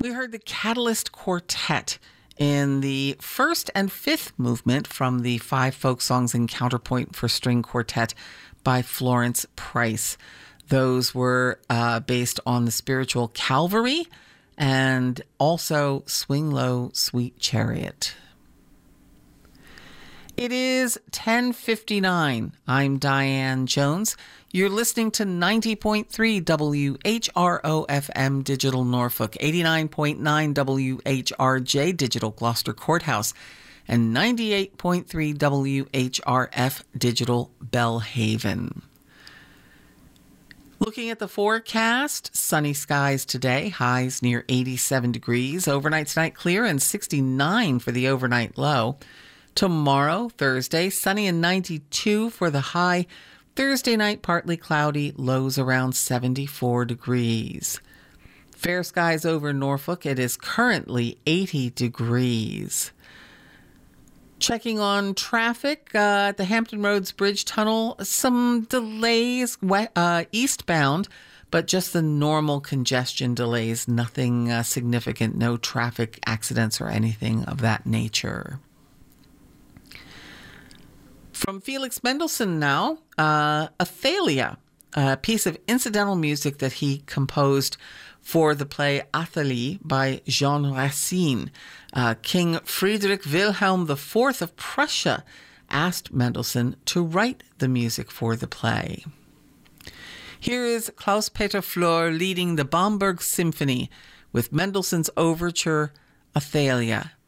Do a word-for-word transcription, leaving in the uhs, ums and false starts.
We heard the Catalyst Quartet in the first and fifth movement from the Five Folk Songs in Counterpoint for String Quartet by Florence Price. Those were uh, based on the spiritual Calvary and also Swing Low, Sweet Chariot. It is ten fifty-nine. I'm Diane Jones. You're listening to ninety point three W H R O F M Digital Norfolk, eighty-nine point nine W H R J Digital Gloucester Courthouse, and ninety-eight point three W H R F Digital Bellhaven. Looking at the forecast, sunny skies today, highs near eighty-seven degrees. Overnight tonight clear and sixty-nine for the overnight low. Tomorrow, Thursday, sunny and ninety-two for the high. Thursday night, partly cloudy, lows around seventy-four degrees. Fair skies over Norfolk. It is currently eighty degrees. Checking on traffic uh, at the Hampton Roads Bridge Tunnel, some delays uh, eastbound, but just the normal congestion delays, nothing uh, significant, no traffic accidents or anything of that nature. From Felix Mendelssohn now, uh, Athalia, a piece of incidental music that he composed for the play Athalie by Jean Racine. Uh, King Friedrich Wilhelm the Fourth of Prussia asked Mendelssohn to write the music for the play. Here is Klaus-Peter Flor leading the Bamberg Symphony with Mendelssohn's overture, Athalia.